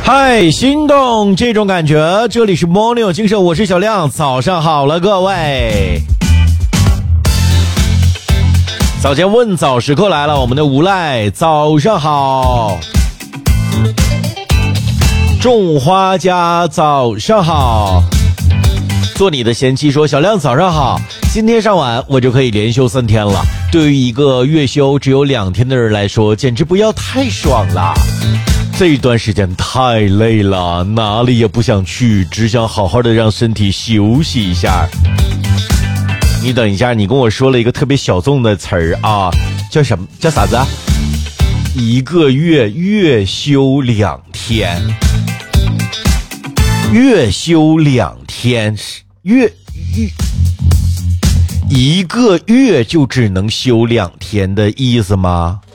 嗨，心动这种感觉，这里是 Morning 有精神，我是小亮，早上好了各位。早间问早时刻来了，我们的无赖早上好。种花家早上好。做你的贤妻说，小亮早上好，今天上晚我就可以连休3天了，对于一个月休只有2天的人来说，简直不要太爽了。这一段时间太累了，哪里也不想去，只想好好的让身体休息一下。你等一下，你跟我说了一个特别小众的词儿啊，叫什么？叫啥子啊？一个月月休2天，月休2天，一个月就只能休2天的意思吗？